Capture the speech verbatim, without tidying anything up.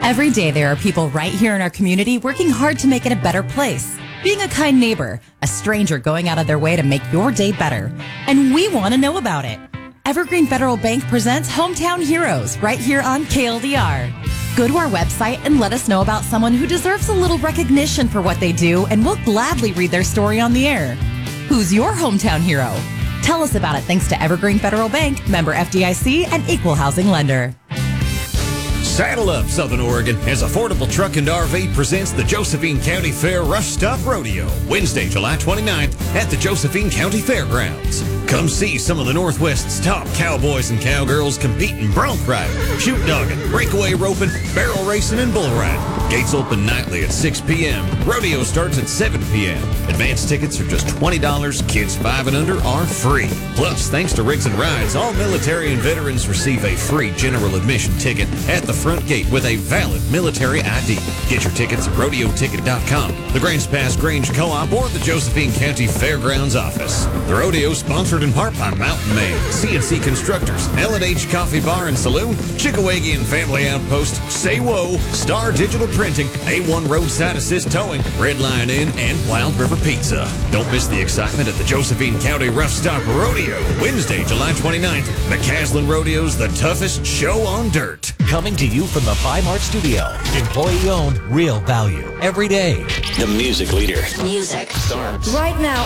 Every day there are people right here in our community working hard to make it a better place. Being a kind neighbor, a stranger going out of their way to make your day better. And we want to know about it. Evergreen Federal Bank presents Hometown Heroes right here on K L D R. Go to our website and let us know about someone who deserves a little recognition for what they do, and we'll gladly read their story on the air. Who's your hometown hero? Tell us about it thanks to Evergreen Federal Bank, member F D I C, and equal housing lender. Saddle up, Southern Oregon, as Affordable Truck and R V presents the Josephine County Fair Rush Stop Rodeo, Wednesday, July twenty-ninth at the Josephine County Fairgrounds. Come see some of the Northwest's top cowboys and cowgirls compete in bronc riding, shoot dogging, breakaway roping, barrel racing, and bull riding. Gates open nightly at six p.m. Rodeo starts at seven p.m. Advance tickets are just twenty dollars. Kids five and under are free. Plus, thanks to Rigs and Rides, all military and veterans receive a free general admission ticket at the front gate with a valid military I D. Get your tickets at rodeo ticket dot com, the Grants Pass Grange Co-op, or the Josephine County Fairgrounds office. The rodeo sponsored in part by Mountain Maid, C N C Constructors, L and H Coffee Bar and Saloon, Chickawagian Family Outpost, Say Whoa, Star Digital Printing, A one Roadside Assist Towing, Red Lion Inn, and Wild River Pizza. Don't miss the excitement at the Josephine County Rough Stop Rodeo, Wednesday, July twenty-ninth. McCaslin Rodeo's the toughest show on dirt. Coming to you from the Five Mart Studio. Employee owned, real value. Every day. The music leader. Music. Starts right now.